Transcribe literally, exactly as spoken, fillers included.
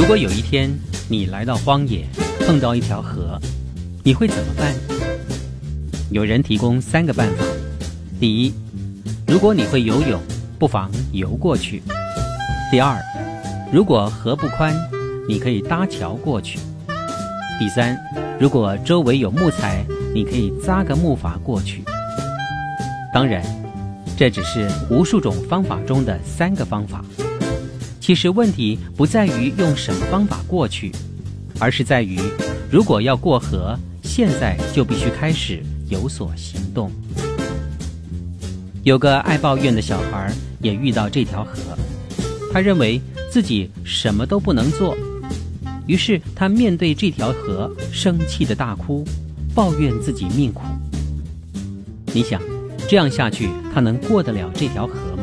如果有一天你来到荒野，碰到一条河，你会怎么办？有人提供三个办法。第一，如果你会游泳，不妨游过去。第二，如果河不宽，你可以搭桥过去。第三，如果周围有木材，你可以扎个木筏过去。当然，这只是无数种方法中的三个方法。其实问题不在于用什么方法过去，而是在于如果要过河，现在就必须开始有所行动。有个爱抱怨的小孩也遇到这条河，他认为自己什么都不能做，于是他面对这条河生气的大哭，抱怨自己命苦。你想，这样下去他能过得了这条河？